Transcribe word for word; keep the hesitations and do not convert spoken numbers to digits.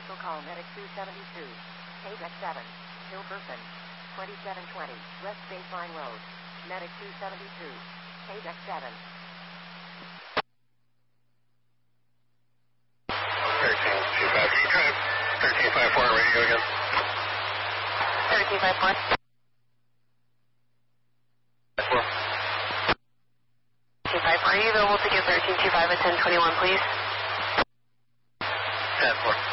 Vehicle call Medic two seventy-two. K D E C seven. Hill person. twenty-seven twenty. West Baseline Road. Medic two seventy-two. K D E C seven. thirteen two five. Can you try thirteen five four radio again? thirteen five four. four. thirteen five four. Are you available to give thirteen two five a ten twenty-one, please? ten four.